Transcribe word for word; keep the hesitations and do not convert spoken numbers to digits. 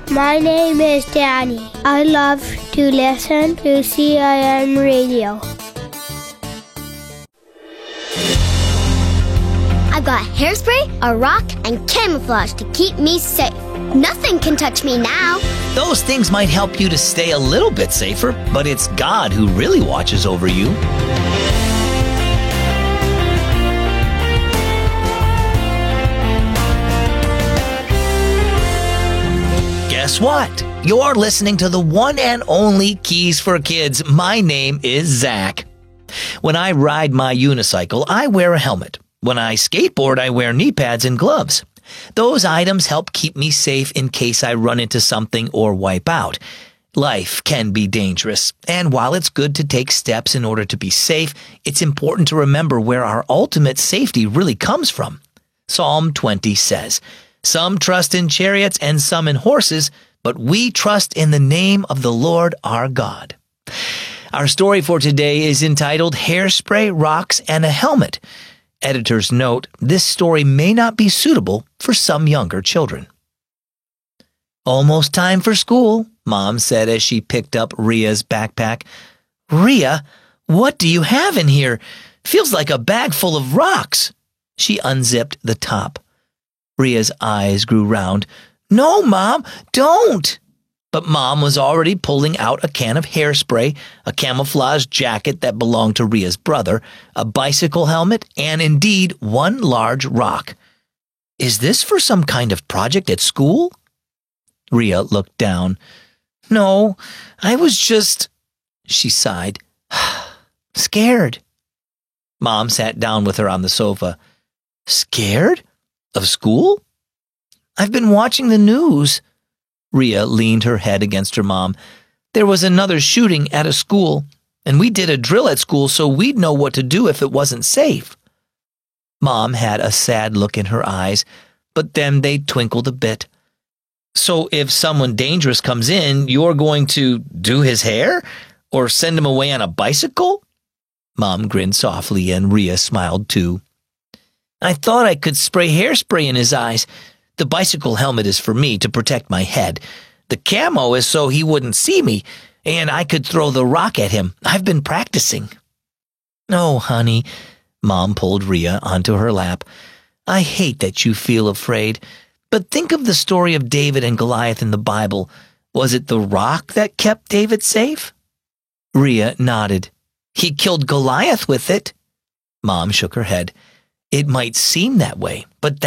My name is Danny. I love to listen to C I M Radio. I've got hairspray, a rock, and camouflage to keep me safe. Nothing can touch me now. Those things might help you to stay a little bit safer, but it's God who really watches over you. Guess what? You're listening to the one and only Keys for Kids. My name is Zach. When I ride my unicycle, I wear a helmet. When I skateboard, I wear knee pads and gloves. Those items help keep me safe in case I run into something or wipe out. Life can be dangerous, and while it's good to take steps in order to be safe, it's important to remember where our ultimate safety really comes from. Psalm twenty says, "Some trust in chariots and some in horses, but we trust in the name of the Lord our God." Our story for today is entitled Hairspray, Rocks, and a Helmet. Editor's note, this story may not be suitable for some younger children. "Almost time for school," Mom said as she picked up Ria's backpack. "Ria, what do you have in here? Feels like a bag full of rocks." She unzipped the top. Ria's eyes grew round. "No, Mom, don't!" But Mom was already pulling out a can of hairspray, a camouflage jacket that belonged to Ria's brother, a bicycle helmet, and indeed one large rock. "Is this for some kind of project at school?" Ria looked down. "No, I was just," she sighed, "scared." Mom sat down with her on the sofa. "Scared? Of school?" "I've been watching the news." Ria leaned her head against her mom. "There was another shooting at a school, and we did a drill at school so we'd know what to do if it wasn't safe." Mom had a sad look in her eyes, but then they twinkled a bit. "So if someone dangerous comes in, you're going to do his hair? Or send him away on a bicycle?" Mom grinned softly, and Ria smiled too. "I thought I could spray hairspray in his eyes. The bicycle helmet is for me to protect my head. The camo is so he wouldn't see me, and I could throw the rock at him. I've been practicing." "Oh, honey," Mom pulled Ria onto her lap. "I hate that you feel afraid, but think of the story of David and Goliath in the Bible. Was it the rock that kept David safe?" Ria nodded. "He killed Goliath with it." Mom shook her head. "It might seem that way, but